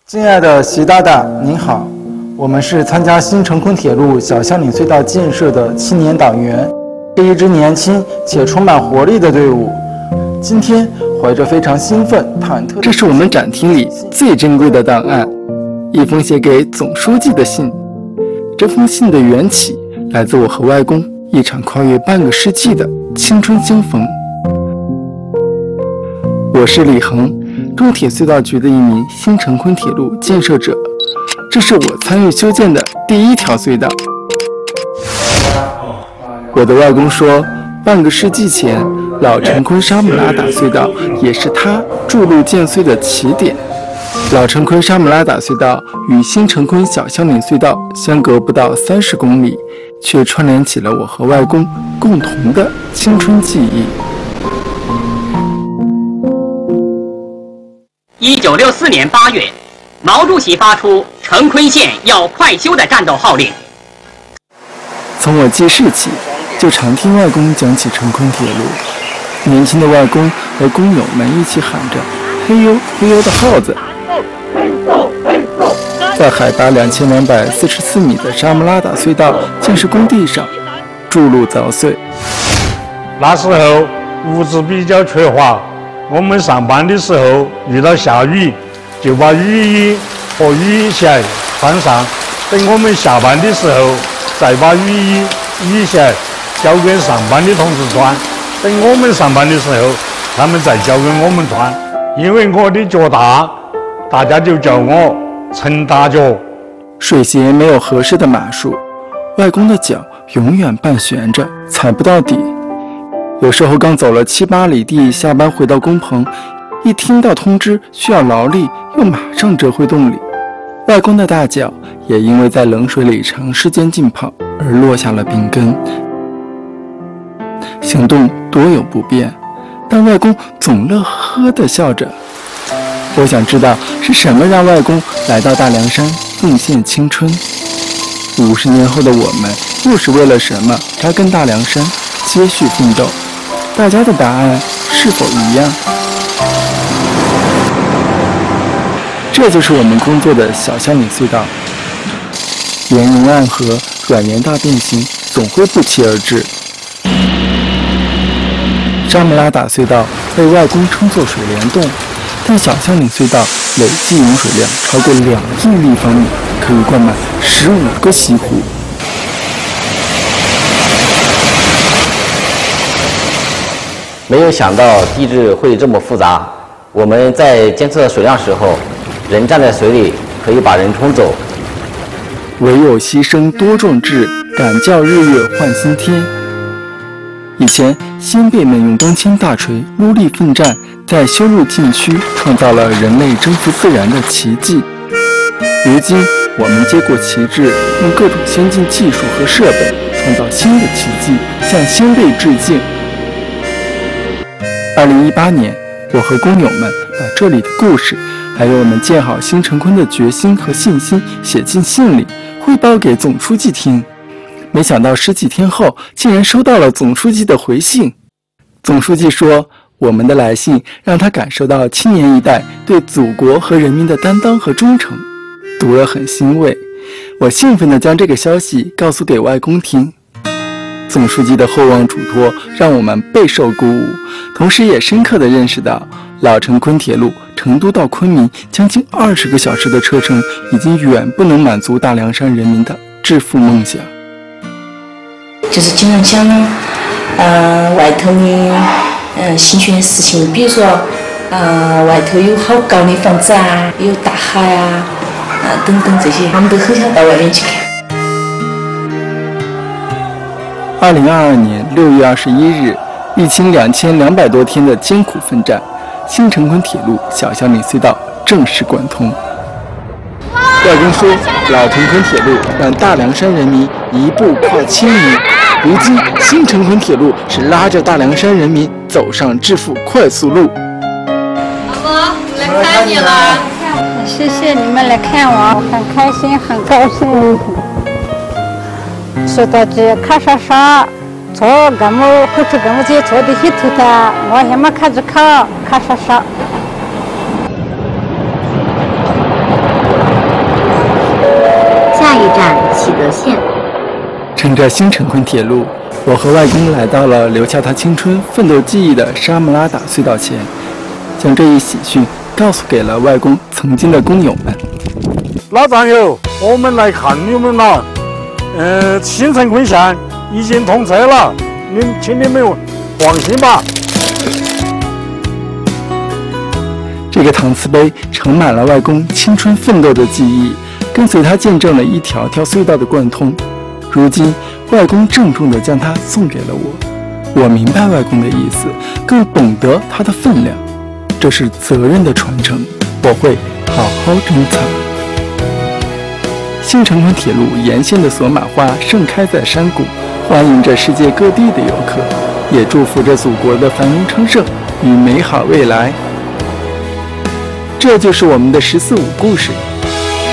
敬爱的习大大，您好，我们是参加新成昆铁路小香岭隧道建设的青年党员，是一支年轻且充满活力的队伍。今天怀着非常兴奋、忐忑， 这是我们展厅里最珍贵的档案，一封写给总书记的信。这封信的缘起来自我和外公一场跨越半个世纪的青春相逢。我是李恒，中铁隧道局的一名新成昆铁路建设者，这是我参与修建的第一条隧道。我的外公说，半个世纪前，老成昆沙姆拉达隧道也是他筑路建隧的起点。老成昆沙姆拉达隧道与新成昆小香岭隧道相隔不到30公里，却串联起了我和外公共同的青春记忆。 1964年8月，毛主席发出成昆线要快修的战斗号令。 从我记事起，就常听外公讲起成昆铁路。年轻的外公和工友们一起喊着“嘿呦嘿呦”的号子，在海拔2244米的沙姆拉达隧道建设工地上筑路凿隧。 那时候物资比较缺乏，我们上班的时候遇到下雨，就把雨衣和雨鞋穿上，等我们下班的时候再把雨衣、雨鞋交给上班的同志穿，等我们上班的时候他们再交给我们穿。因为我的脚大，大家就叫我陈大脚。 水鞋没有合适的码数，外公的脚永远半悬着，踩不到底。有时候刚走了7、8里地，下班回到工棚，一听到通知需要劳力，又马上折回洞里。外公的大脚也因为在冷水里长时间浸泡而落下了病根，行动多有不便，但外公总乐呵呵地笑着。我想知道是什么让外公来到大凉山奉献青春。50年后的我们又是为了什么扎根大凉山接续奋斗？大家的答案是否一样？这就是我们工作的小香岭隧道，圆融暗合，软岩大变形，总会不期而至。沙姆拉达隧道被外公称作水帘洞，但小香岭隧道累计涌水量超过2亿立方米，可以灌满15个西湖。 没有想到地质会这么复杂。我们在监测水量时候，人站在水里可以把人冲走。 唯有牺牲多壮志，敢叫日月换新天。以前先辈们用钢钎大锤戮力奋战，在修路禁区创造了人类征服自然的奇迹。如今我们接过旗帜，用各种先进技术和设备创造新的奇迹，向先辈致敬。2018年，我和工友们把这里的故事，还有我们建好新成昆的决心和信心写进信里，汇报给总书记听。没想到10几天后，竟然收到了总书记的回信。总书记说，我们的来信让他感受到青年一代对祖国和人民的担当和忠诚，读了很欣慰。我兴奋地将这个消息告诉给外公听。总书记的厚望嘱托让我们备受鼓舞，同时也深刻地认识到，老成昆铁路成都到昆明将近20个小时的车程，已经远不能满足大凉山人民的致富梦想。 就是经常想，外头的新鲜事情，比如说，外头有好高的房子啊，有大海啊，等等这些，我们都很想到外面去看。 2022年6月21日，历经2200多天的艰苦奋战，新成昆铁路小香岭隧道正式贯通。外公说，老成昆铁路让大凉山人民一步跨千里，如今新成昆铁路是拉着大凉山人民走上致富快速路。 老婆，我来看你了。 谢谢你们来看我，很开心，很高兴。隧道局看啥啥，做俺们火车俺们就做的很头的，我还没开始看啥啥。 泽县。 乘着新成昆铁路，我和外公来到了留下他青春奋斗记忆的沙姆拉达隧道前，将这一喜讯告诉给了外公曾经的工友们。 老战友，我们来看你们了。新成昆线已经通车了，请你们放心吧。 这个搪瓷杯盛满了外公青春奋斗的记忆，跟随他见证了一条条隧道的贯通。如今，外公郑重地将它送给了我。我明白外公的意思，更懂得它的分量。这是责任的传承，我会好好珍藏。新成昆铁路沿线的索玛花盛开在山谷，欢迎着世界各地的游客，也祝福着祖国的繁荣昌盛与美好未来。这就是我们的14.5故事。